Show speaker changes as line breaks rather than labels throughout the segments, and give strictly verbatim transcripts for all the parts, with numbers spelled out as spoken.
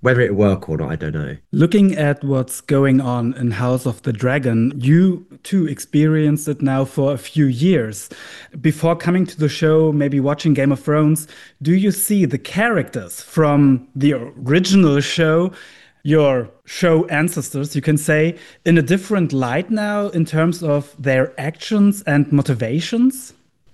Whether it'll work or not, I don't know.
Looking at what's going on in House of the Dragon, you too experienced it now for a few years. Before coming to the show, maybe watching Game of Thrones, do you see the characters from the original show, your show ancestors, you can say, in a different light now in terms of their actions and motivations?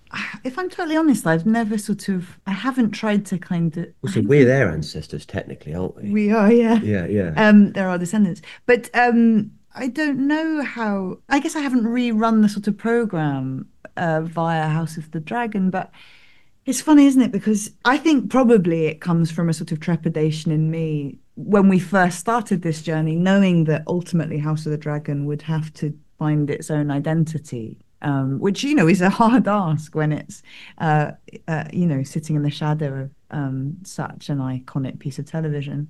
If I'm totally honest, I've never sort of, I haven't tried to kind of. I
Also,
don't
we're
think
their ancestors, technically, aren't we?
we are, yeah.
Yeah, yeah.
Um, there are descendants, but um, I don't know how. I guess I haven't rerun the sort of program uh, via House of the Dragon, but it's funny, isn't it? Because I think probably it comes from a sort of trepidation in me when we first started this journey, knowing that ultimately House of the Dragon would have to find its own identity. Um, which, you know, is a hard ask when it's, uh, uh, you know, sitting in the shadow of um, such an iconic piece of television.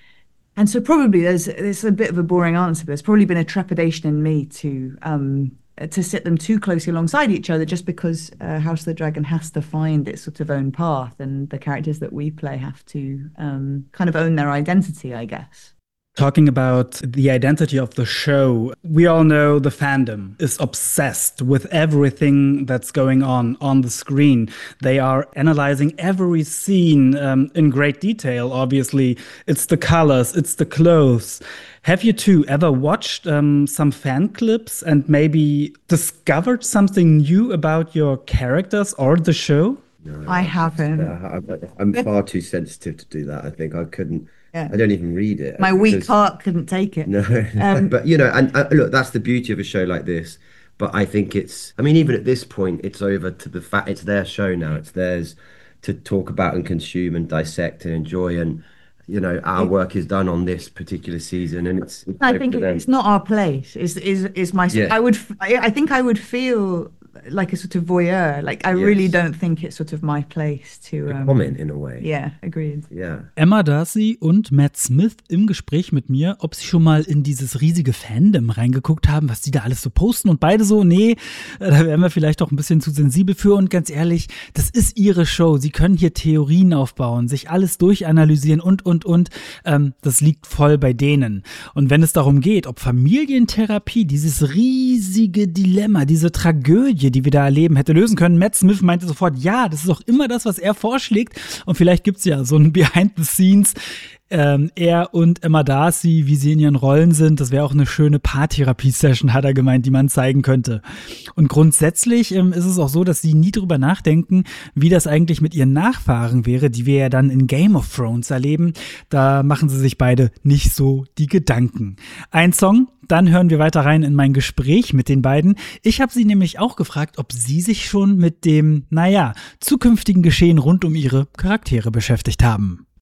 And so probably there's there's a bit of a boring answer, but there's probably been a trepidation in me to um, to sit them too closely alongside each other, just because uh, House of the Dragon has to find its sort of own path, and the characters that we play have to um, kind of own their identity, I guess.
Talking about the identity of the show, we all know the fandom is obsessed with everything that's going on on the screen. They are analyzing every scene um, in great detail, obviously. It's the colors, it's the clothes. Have you two ever watched um, some fan clips and maybe discovered something new about your characters or the show?
No,
I
I
haven't.
uh, I'm far too sensitive to do that. I think I couldn't.
Yeah.
I don't even read it.
My weak
because-
heart couldn't take it.
No,
Um,
but you know, and uh, look, that's the beauty of a show like this. But I think it's, I mean, even at this point, it's over to the fact it's their show now. It's theirs to talk about and consume and dissect and enjoy. And, you know, our work is done on this particular season, and it's. it's
I
over
think
to them.
it's not our place. Is is is my?
Yeah.
I would. f- I, I think I would feel like a sort of voyeur. Like I really
Yes.
don't think it's sort of my place to
To
um,
comment in a way.
Yeah, agreed.
Yeah.
Emma Darcy und Matt Smith im Gespräch mit mir, ob sie schon mal in dieses riesige Fandom reingeguckt haben, was die da alles so posten, und beide so, nee, da wären wir vielleicht doch ein bisschen zu sensibel für, und ganz ehrlich, das ist ihre Show, sie können hier Theorien aufbauen, sich alles durchanalysieren und, und, und, ähm, das liegt voll bei denen. Und wenn es darum geht, ob Familientherapie, dieses riesige Dilemma, diese Tragödie, die wir da erleben, hätte lösen können, Matt Smith meinte sofort, ja, das ist auch immer das, was er vorschlägt, und vielleicht gibt's ja so ein Behind the Scenes, ähm, er und Emma Darcy, wie sie in ihren Rollen sind, das wäre auch eine schöne Paartherapie-Session, hat er gemeint, die man zeigen könnte. Und grundsätzlich ähm, ist es auch so, dass sie nie drüber nachdenken, wie das eigentlich mit ihren Nachfahren wäre, die wir ja dann in Game of Thrones erleben. Da machen sie sich beide nicht so die Gedanken. Ein Song, dann hören wir weiter rein in mein Gespräch mit den beiden. Ich habe sie nämlich auch gefragt, ob sie sich schon mit dem, naja, zukünftigen Geschehen rund um ihre Charaktere beschäftigt haben.